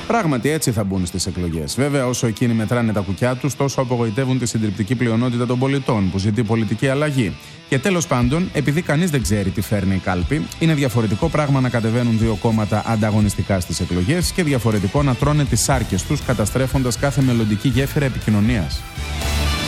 Πράγματι έτσι θα μπουν στις εκλογές. Βέβαια, όσο εκείνοι μετράνε τα κουκιά τους, τόσο απογοητεύουν τη συντριπτική πλειονότητα των πολιτών που ζητεί πολιτική αλλαγή. Και τέλος πάντων, επειδή κανείς δεν ξέρει τι φέρνει η κάλπη, είναι διαφορετικό πράγμα να κατεβαίνουν δύο κόμματα ανταγωνιστικά στις εκλογές και διαφορετικό να τρώνε τις σάρκες τους, καταστρέφοντας κάθε μελλοντική γέφυρα επικοινωνίας.